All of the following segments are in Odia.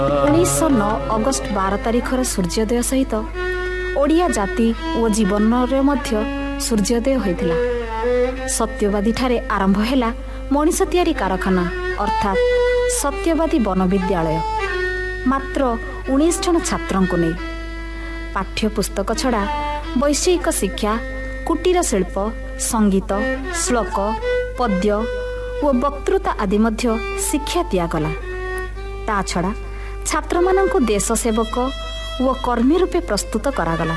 1909 ଅଗଷ୍ଟ 12 ତାରିଖର ସୂର୍ଯ୍ୟୋଦୟ ସହିତ ଓଡ଼ିଆ ଜାତି ଓ ଜୀବନରେ ମଧ୍ୟ ସୂର୍ଯ୍ୟୋଦୟ ହୋଇଥିଲା। ସତ୍ୟବାଦୀ ଠାରେ ଆରମ୍ଭ ହେଲା ମଣିଷ ତିଆରି କାରଖାନା ଅର୍ଥାତ୍ ସତ୍ୟବାଦୀ ବନବିଦ୍ୟାଳୟ। ମାତ୍ର 19 ଜଣ ଛାତ୍ରଙ୍କୁ ନେଇ ପାଠ୍ୟପୁସ୍ତକ ଛଡ଼ା ବୈଷୟିକ ଶିକ୍ଷା, କୁଟୀର ଶିଳ୍ପ, ସଙ୍ଗୀତ, ଶ୍ଲୋକ, ପଦ୍ୟ ଓ ବକ୍ତୃତା ଆଦି ମଧ୍ୟ ଶିକ୍ଷା ଦିଆଗଲା। ତା ଛଡ଼ା ଛାତ୍ରମାନଙ୍କୁ ଦେଶ ସେବକ ଓ କର୍ମୀ ରୂପେ ପ୍ରସ୍ତୁତ କରାଗଲା।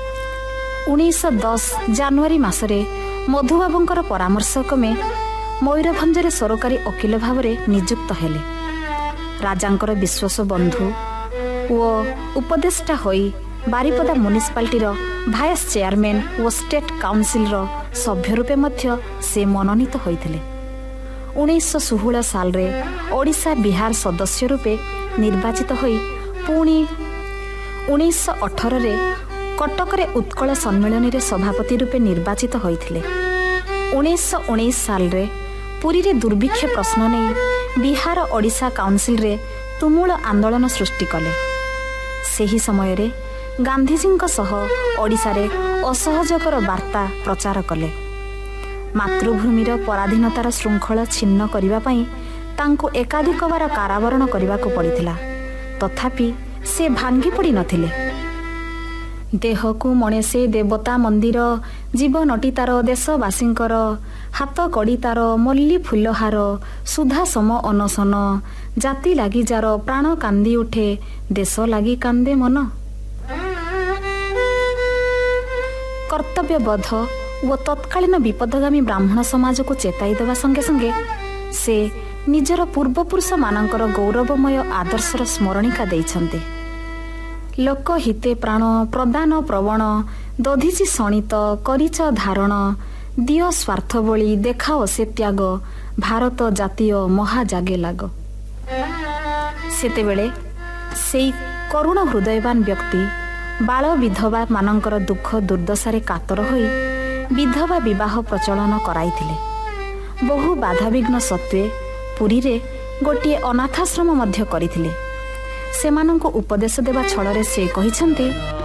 1910 ଜାନୁଆରୀ ମାସରେ ମଧୁବାବୁଙ୍କର ପରାମର୍ଶ କ୍ରମେ ମୟୂରଭଞ୍ଜରେ ସରକାରୀ ଓକିଲ ଭାବରେ ନିଯୁକ୍ତ ହେଲେ। ରାଜାଙ୍କର ବିଶ୍ୱାସ ବନ୍ଧୁ ଓ ଉପଦେଷ୍ଟା ହୋଇ ବାରିପଦା ମ୍ୟୁନିସିପାଲିଟିର ଭାଇସ୍ ଚେୟାରମ୍ୟାନ୍ ଓ ଷ୍ଟେଟ୍ କାଉନସିଲର ସଭ୍ୟ ରୂପେ ମଧ୍ୟ ସେ ମନୋନୀତ ହୋଇଥିଲେ। 1916 ସାଲରେ ଓଡ଼ିଶା ବିହାର ସଦସ୍ୟ ରୂପେ ନିର୍ବାଚିତ ହୋଇ ପୁଣି 1918ରେ କଟକରେ ଉତ୍କଳ ସମ୍ମିଳନୀରେ ସଭାପତି ରୂପେ ନିର୍ବାଚିତ ହୋଇଥିଲେ। 1919 ସାଲରେ ପୁରୀରେ ଦୁର୍ଭିକ୍ଷ ପ୍ରଶ୍ନ ନେଇ ବିହାର ଓଡ଼ିଶା କାଉନସିଲରେ ତୁମୁଳ ଆନ୍ଦୋଳନ ସୃଷ୍ଟି କଲେ। ସେହି ସମୟରେ ଗାନ୍ଧିଜୀଙ୍କ ସହ ଓଡ଼ିଶାରେ ଅସହଯୋଗର ବାର୍ତ୍ତା ପ୍ରଚାର କଲେ। ମାତୃଭୂମିର ପରାଧୀନତାର ଶୃଙ୍ଖଳ ଛିନ୍ନ କରିବା ପାଇଁ ତାଙ୍କୁ ଏକାଧିକବାର କାରାବରଣ କରିବାକୁ ପଡ଼ିଥିଲା। ତଥାପି ସେ ଭାଙ୍ଗି ପଡ଼ି ନଥିଲେ। ଦେହକୁ ମଣେ ସେ ଦେବତା ମନ୍ଦିର, ଜୀବନଟି ତାର ଦେଶବାସୀଙ୍କର, ହାତ କଡ଼ି ତାର ମଲ୍ଲି ଫୁଲହାର, ସୁଧା ସମ ଅନଶନ, ଜାତି ଲାଗି ଯାର ପ୍ରାଣ କାନ୍ଦି ଉଠେ, ଦେଶ ଲାଗି କାନ୍ଦେ ମନ। କର୍ତ୍ତବ୍ୟବୋଧ ଓ ତତ୍କାଳୀନ ବିପଦଗାମୀ ବ୍ରାହ୍ମଣ ସମାଜକୁ ଚେତାଇ ଦେବା ସଙ୍ଗେ ସଙ୍ଗେ ସେ ନିଜର ପୂର୍ବପୁରୁଷମାନଙ୍କର ଗୌରବମୟ ଆଦର୍ଶର ସ୍ମରଣିକା ଦେଇଛନ୍ତି। ଲୋକ ହିତେ ପ୍ରାଣ ପ୍ରଦାନ ପ୍ରବଣ, ଦଧିଛି ଶଣିତ କରିଛ ଧାରଣ, ଦିଅ ସ୍ୱାର୍ଥ ବଳି ଦେଖାଅ ସେ ତ୍ୟାଗ, ଭାରତ ଜାତୀୟ ମହାଜାଗେ ଲାଗ। ସେତେବେଳେ ସେଇ କରୁଣ ହୃଦୟବାନ ବ୍ୟକ୍ତି ବାଳ ବିଧବା ମାନଙ୍କର ଦୁଃଖ ଦୁର୍ଦ୍ଦଶାରେ କାତର ହୋଇ ବିଧବା ବିବାହ ପ୍ରଚଳନ କରାଇଥିଲେ। ବହୁ ବାଧାବିଘ୍ନ ସତ୍ତ୍ୱେ ପୁରୀରେ ଗୋଟିଏ ଅନାଥାଶ୍ରମ ମଧ୍ୟ କରିଥିଲେ। ସେମାନଙ୍କୁ ଉପଦେଶ ଦେବା ଛଳରେ ସେ କହିଛନ୍ତି,